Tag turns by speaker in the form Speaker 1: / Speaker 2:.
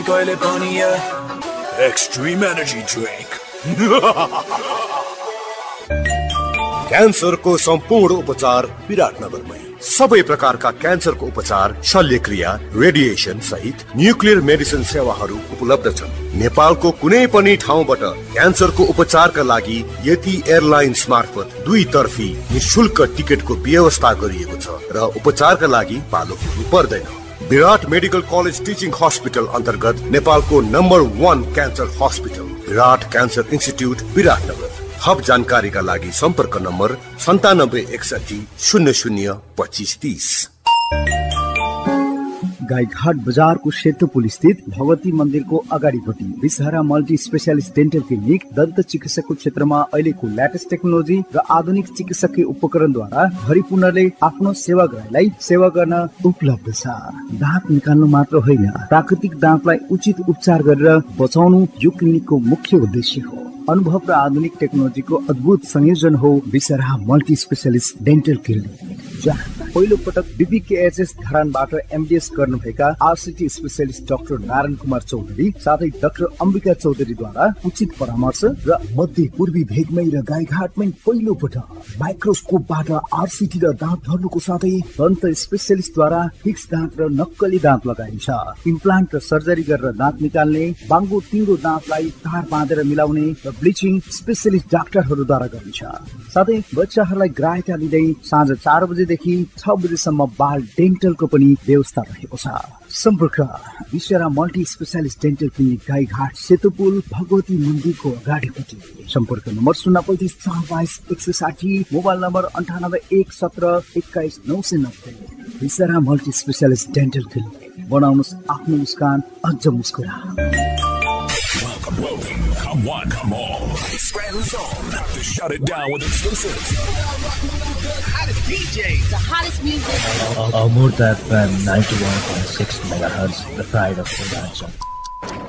Speaker 1: Extreme energy drink.
Speaker 2: क्यान्सरको सम्पूर्ण उपचार विराटनगरमै। सबै प्रकारका क्यान्सरको उपचार, शल्यक्रिया, रेडिएसन सहित न्युक्लियर मेडिसिन सेवाहरू उपलब्ध छन्। नेपालको कुनै पनि ठाउँबाट क्यान्सरको उपचारका लागि यति एयरलाइन्स मार्फत 2 तर्फी निशुल्क टिकटको व्यवस्था गरिएको छ र उपचारका लागि पालो पुग्नु पर्दैन। विराट मेडिकल कलेज टिचिङ हस्पिटल अन्तर्गत नेपालको नम्बर 1 क्यान्सर हस्पिटल विराट क्यान्सर इन्स्टिट्युट विराटनगर। थप जानकारीका लागि सम्पर्क नम्बर 9761 00 2530।
Speaker 3: गाईघाट बजारको सेतुपुल स्थित भगवती मन्दिरको अगाडिपट्टि विषहरा मल्टी स्पेसियालिस्ट डेन्टल क्लिनिक दन्त चिकित्साको क्षेत्रमा अहिलेको लेटेस्ट टेक्नोलोजी र आधुनिक चिकित्सकीय उपकरणद्वारा हरिपूर्णले आफ्नो सेवाग्राहीलाई सेवा गर्न उपलब्ध छ। दाँत निकाल्नु मात्र होइन, प्राकृतिक दाँतलाई उचित उपचार गरेर बचाउनु यो क्लिनिकको मुख्य उद्देश्य हो। अनुभव र आधुनिक टेक्नोलोजीको अद्भुत संयोजन हो विषहरा मल्टी स्पेसियालिस्ट डेन्टल क्लिनिक, जहाँ पहिलो पटक बीपीकेएचएस धरानबाट एमडीएस गर्नुभएका RCT specialist doctor Narayan Kumar Chaudhary साथै डाक्टर अम्बिका चौधरीद्वारा उचित परामर्श र मध्य पूर्वी भेगमै र गाईघाटमै पहिलो पटक माइक्रोस्कोपबाट आरसीटी र दाँत धर्नुको साथै दन्त स्पेसियालिस्टद्वारा फिक्स दाँत र नक्कली दाँत लगाइन्छ। इम्प्लान्ट र सर्जरी गरेर दाँत निकाल्ने, बाङ्गो तिङ्गो दाँतलाई तार बाँधेर मिलाउने र ब्लिचिङ स्पेसियालिस्ट डाक्टरहरूद्वारा गरिन्छ। साथै बच्चाहरूलाई ग्राह्यता लिँदै साँझ 4 बजेदेखि 6 बजेसम्म बाल डेन्टलको पनि व्यवस्था रहेको छ। सम्पर्क विषहरा multi specialist dental clinic, Gaighat सेतुपुल Bhagwati मन्दिरको अगाडिपट्टि। सम्पर्क नम्बर 035 422 160, मोबाइल नम्बर 98 117 21 990। विषहरा मल्टी स्पेसियालिस्ट डेन्टल क्लिनिक, बनाउनुस् आफ्नो मुस्कान अझ मुस्कुरा।
Speaker 1: Come on. Scrambles on to shut it down with exclusives.
Speaker 4: The hottest DJ. The hottest music.
Speaker 5: Amurta FM 91.6 MHz, the pride of Purvanchal.